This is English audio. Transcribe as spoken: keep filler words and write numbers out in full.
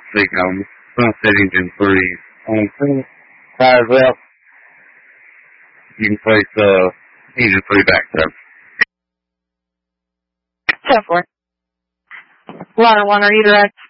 speaking on Sunset Engine three. On two tires left, you can place uh, Engine three back there. ten four. Runner one, are you direct?